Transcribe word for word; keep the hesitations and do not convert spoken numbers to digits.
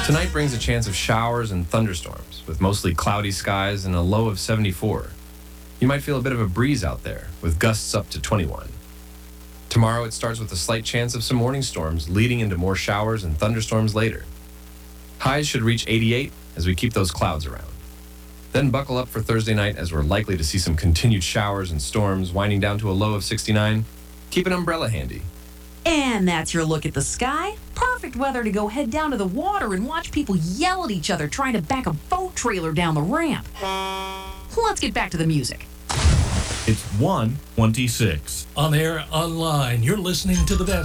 Tonight brings a chance of showers and thunderstorms, with mostly cloudy skies and a low of seventy-four. You might feel a bit of a breeze out there, with gusts up to twenty-one. Tomorrow it starts with a slight chance of some morning storms, leading into more showers and thunderstorms later. Highs should reach eighty-eight as we keep those clouds around. Then buckle up for Thursday night, as we're likely to see some continued showers and storms, winding down to a low of sixty-nine. Keep an umbrella handy. And that's your look at the sky. Perfect weather to go head down to the water and watch people yell at each other trying to back a boat trailer down the ramp. Let's get back to the music. It's one twenty-six. On air, online, you're listening to the best.